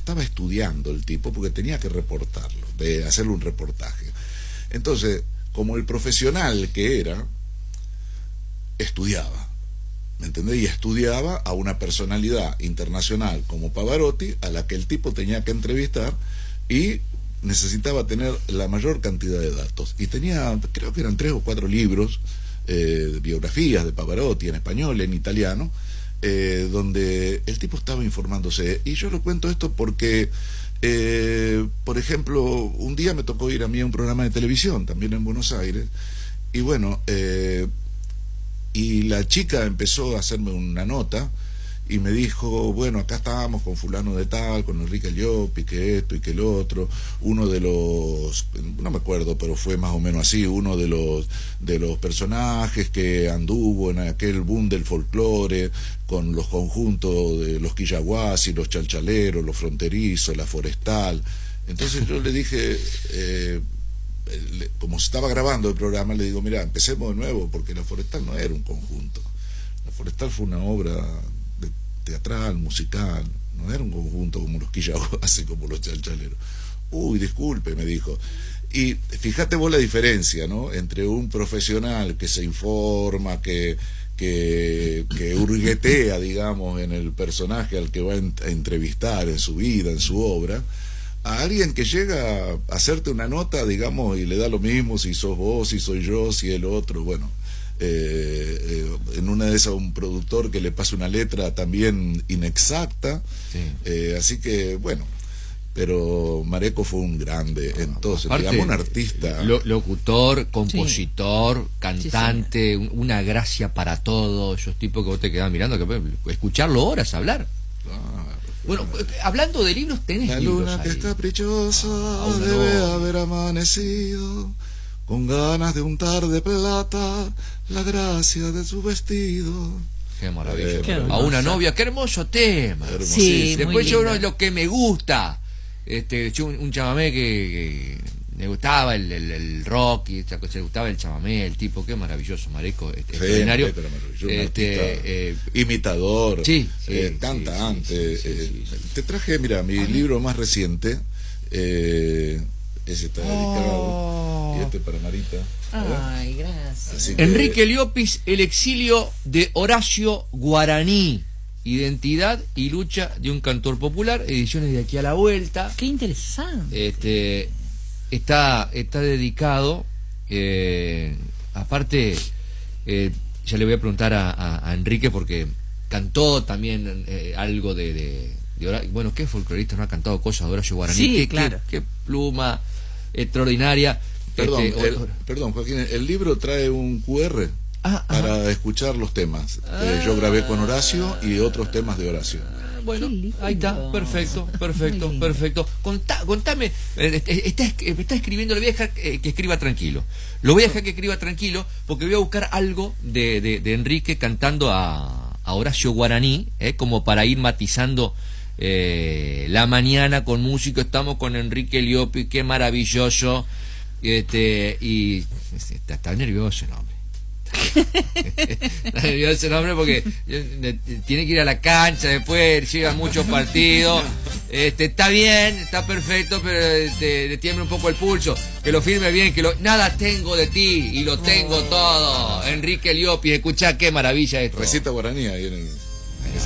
estaba estudiando el tipo porque tenía que reportarlo, de hacerle un reportaje. Entonces, como el profesional que era, estudiaba, ¿me entendés? Y estudiaba a una personalidad internacional como Pavarotti, a la que el tipo tenía que entrevistar, y necesitaba tener la mayor cantidad de datos. Y tenía, creo que eran 3 o 4 libros, biografías de Pavarotti en español, en italiano, donde el tipo estaba informándose. Y yo lo cuento esto porque, por ejemplo, un día me tocó ir a mí a un programa de televisión, también en Buenos Aires, y bueno, y la chica empezó a hacerme una nota y me dijo, bueno, acá estábamos con fulano de tal, con Enrique Liopi, que esto y que el otro, uno de los, no me acuerdo, pero fue más o menos así, uno de los personajes que anduvo en aquel boom del folclore, con los conjuntos de los quillaguasi, los chalchaleros, los fronterizos, la forestal. Entonces yo le dije, como estaba grabando el programa, le digo, mira, empecemos de nuevo, porque la forestal no era un conjunto. La forestal fue una obra teatral, musical, no era un conjunto como los quillaguasi, como los chalchaleros. Uy, disculpe, me dijo. Y fíjate vos la diferencia, ¿no?, entre un profesional que se informa, que hurguetea, digamos, en el personaje al que va a entrevistar en su vida, en su obra, a alguien que llega a hacerte una nota, digamos, y le da lo mismo si sos vos, si soy yo, si el otro. Bueno, en una de esas un productor que le pasa una letra también inexacta, sí. Así que bueno, pero Mareco fue un grande, entonces, aparte, digamos, un artista, locutor, compositor, sí, cantante, sí, sí, una gracia para todo. Esos tipos que vos te quedás mirando, que escucharlo horas hablar. Bueno, hablando de libros, tenés la libros. La luna que ahí. es caprichosa debe haber amanecido con ganas de untar de plata la gracia de su vestido. Qué maravilla. A una novia, qué hermoso tema. Sí, después yo lo que me gusta, yo un chamamé que me gustaba el rock, y se gustaba el chamamé, el tipo, qué maravilloso, Mareco, extraordinario, imitador, sí, cantante. Sí. Te traje, mira, mi libro más reciente, ese está dedicado, y este para Marita. Ay, gracias. Enrique Liopis, El exilio de Horacio Guaraní, identidad y lucha de un cantor popular, ediciones de Aquí a la Vuelta. Qué interesante. Está dedicado, aparte, ya le voy a preguntar a Enrique, porque cantó también algo de Horacio. Bueno, ¿qué folclorista no ha cantado cosas de Horacio Guaraní? Sí, claro. Qué pluma extraordinaria. Perdón, Joaquín, el libro trae un QR para escuchar los temas. Yo grabé con Horacio y otros temas de Horacio. Bueno, ahí está, perfecto. Contame, está escribiendo, le voy a dejar que escriba tranquilo. Lo voy a dejar que escriba tranquilo, porque voy a buscar algo de Enrique cantando a Horacio Guaraní, como para ir matizando la mañana con música. Estamos con Enrique Liopi, qué maravilloso. Y está nervioso el hombre. Está nervioso el hombre porque tiene que ir a la cancha después, llegan muchos partidos. Está bien, está perfecto, pero le tiembla un poco el pulso. Que lo firme bien, nada tengo de ti y lo tengo todo. Enrique Liopi, escuchá qué maravilla esto. Recita guaraní ahí en el...